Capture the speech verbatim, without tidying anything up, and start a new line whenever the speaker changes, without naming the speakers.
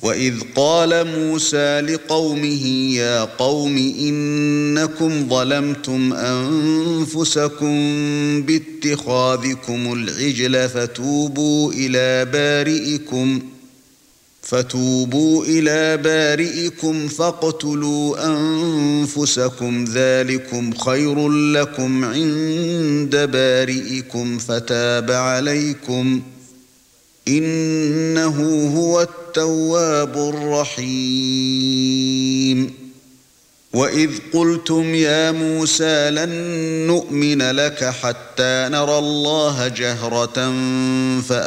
وَإِذْ قَالَ مُوسَى لِقَوْمِهِ يَا قَوْمِ إِنَّكُمْ ظَلَمْتُمْ أَنفُسَكُمْ بِاتِّخَاذِكُمُ الْعِجْلَ فَتُوبُوا إِلَى بَارِئِكُمْ فَتُوبُوا إِلَى بَارِئِكُمْ فَاقْتُلُوا أَنفُسَكُمْ ذَلِكُمْ خَيْرٌ لَكُمْ عِندَ بَارِئِكُمْ فَتَابَ عَلَيْكُمْ إِنَّهُ هُوَ التَّوَّابُ الرَّحِيمُ وَإِذْ قُلْتُمْ يَا مُوسَى لَن نُّؤْمِنَ لَكَ حَتَّى نَرَى اللَّهَ جَهْرَةً